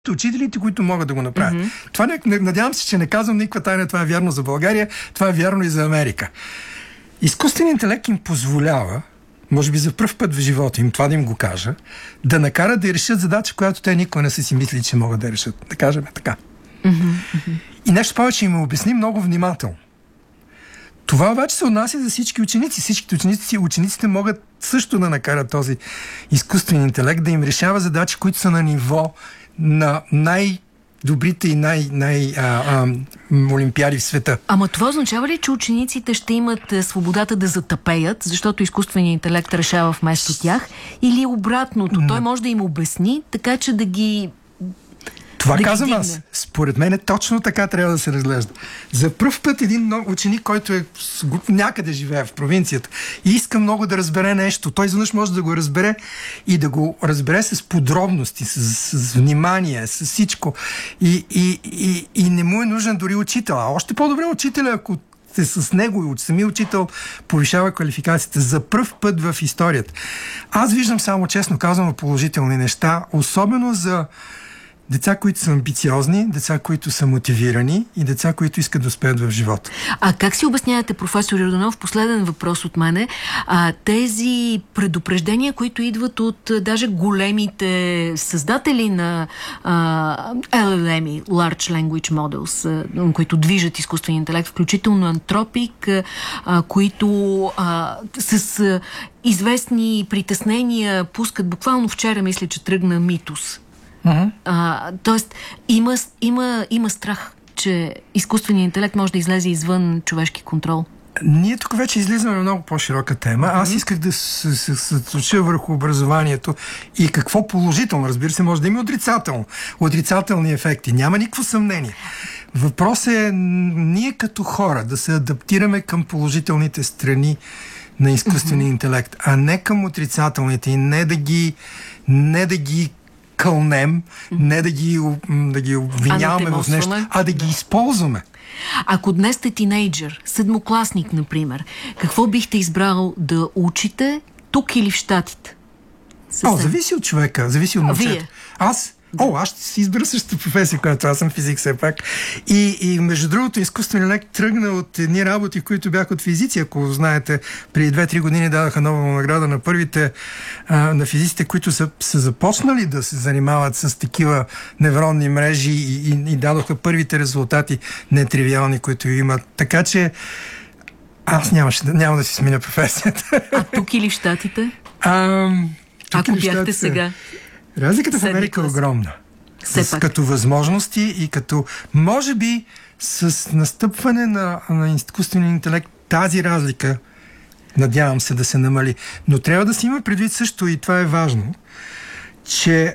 учителите, които могат да го направят. Това надявам се, че не казвам никаква тайна, това е вярно за България, това е вярно и за Америка. Изкуственият интелект им позволява, може би за пръв път в живота им, това да им го кажа, да накарат да решат задача, която те никога не са си мислили, че могат да решат. Да кажем така. И нещо повече им обясни много внимателно. Това обаче се отнася за всички ученици. Всичките учениците могат също да накарат този изкуствен интелект да им решава задачи, които са на ниво на най-добрите и олимпиади в света. Ама това означава ли, че учениците ще имат свободата да затъпеят, защото изкуственият интелект решава вместо тях? Или обратното? Той може да им обясни, така че да ги... Това казвам аз. Според мен точно така трябва да се разглежда. За пръв път един ученик, който е някъде живее в провинцията и иска много да разбере нещо, той изведнъж може да го разбере и да го разбере с подробности, с внимание, с всичко. И не му е нужен дори учител. А още по-добре учителя, ако е с него и самия учител повишава квалификацията за пръв път в историята. Аз виждам само, честно казвам, положителни неща, особено за деца, които са амбициозни, деца, които са мотивирани и деца, които искат да успеят в живота. А как си обяснявате, професор Йорданов, последен въпрос от мене, тези предупреждения, които идват от даже големите създатели на LLM, Large Language Models, които движат изкуствен интелект, включително Anthropic, които с известни притеснения пускат, буквално вчера мисля, че тръгна Митос. Тоест има страх, че изкуственият интелект може да излезе извън човешки контрол. Ние тук вече излизаме на много по-широка тема. Аз исках да се съсредоточа върху образованието и какво положително, разбира се, може да има отрицателни ефекти. Няма никакво съмнение. Въпрос е ние като хора да се адаптираме към положителните страни на изкуствения интелект, а не към отрицателните и не да ги кълнем, не да ги обвиняваме в нещо, а да ги използваме. Ако днес сте тинейджър, седмокласник, например, какво бихте избрал да учите тук или в Щатите? Зависи от човека, зависи от момчето. Аз ще си избера същата професия, която аз съм физик все пак. И между другото, изкуственият интелект тръгна от едни работи, които бяха от физици. Ако знаете, преди 2-3 години дадаха нова награда на първите на физиците, които са започнали да се занимават с такива невронни мрежи и дадоха първите резултати нетривиални, които имат. Така че аз няма да си сменя професията. А тук или в Щатите? Ако бяхте сега? Разликата в Америка е огромна. Като възможности и като, може би, с настъпване на изкуствения интелект, тази разлика, надявам се да се намали. Но трябва да се има предвид също, и това е важно, че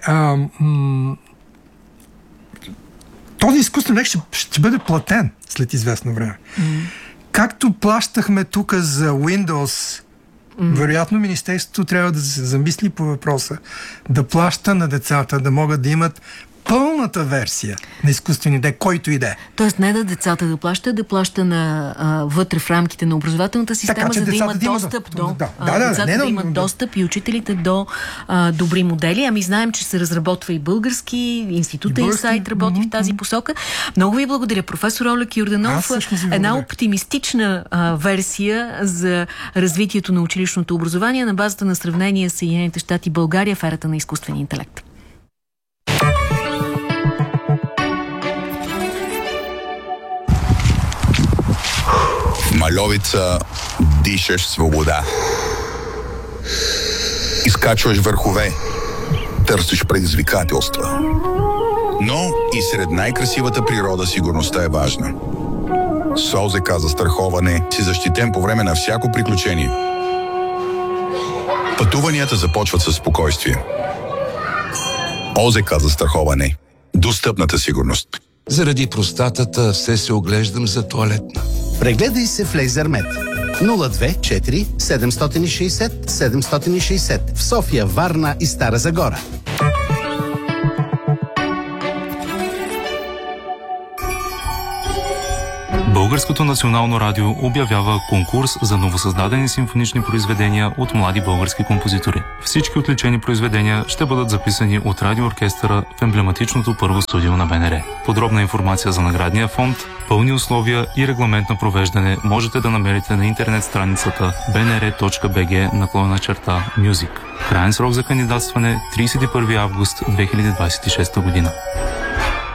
този изкуствен интелект ще бъде платен след известно време. Както плащахме тук за Windows, вероятно Министерството трябва да се замисли по въпроса да плаща на децата, да могат да имат пълната версия на изкуствения интелект, който и да е. Тоест не да децата да плаща вътре в рамките на образователната система, така, за да имат достъп до децата да имат достъп и учителите до добри модели. Ами знаем, че се разработва и български, института Инсайт работи в тази посока. Много ви благодаря, професор Олег Йорданов. Една оптимистична версия за развитието на училищното образование на базата на сравнение с Съединените щати и България в ерата на изкуствения интелект. Мальовица дишаш свобода. Изкачваш върхове, търсиш предизвикателства. Но и сред най-красивата природа сигурността е важна. С ОЗК застраховане си защитен по време на всяко приключение. Пътуванията започват със спокойствие. ОЗК застраховане. Достъпната сигурност. Заради простатата все се оглеждам за тоалетна. Прегледай се в Лейзермед. 024 760 760 в София, Варна и Стара Загора. Българското национално радио обявява конкурс за новосъздадени симфонични произведения от млади български композитори. Всички отличени произведения ще бъдат записани от радиооркестъра в емблематичното първо студио на БНР. Подробна информация за наградния фонд, пълни условия и регламент на провеждане можете да намерите на интернет страницата bnr.bg/music. Краен срок за кандидатстване 31 август 2026 година.